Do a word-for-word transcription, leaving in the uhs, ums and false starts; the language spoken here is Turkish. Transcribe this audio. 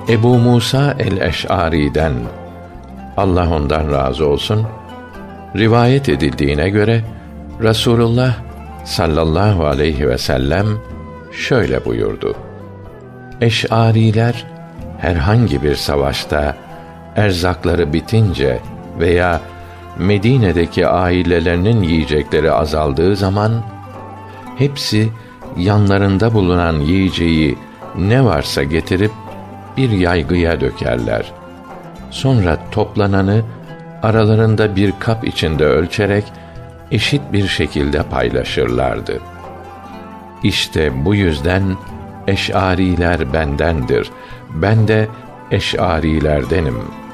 Ebu Musa el-Eş'ari'den, Allah ondan razı olsun, rivayet edildiğine göre Resulullah sallallahu aleyhi ve sellem şöyle buyurdu: Eş'ariler herhangi bir savaşta erzakları bitince veya Medine'deki ailelerinin yiyecekleri azaldığı zaman hepsi yanlarında bulunan yiyeceği ne varsa getirip bir yaygıya dökerler. Sonra toplananı aralarında bir kap içinde ölçerek eşit bir şekilde paylaşırlardı. İşte bu yüzden Eş'ariler bendendir. Ben de Eş'arilerdenim.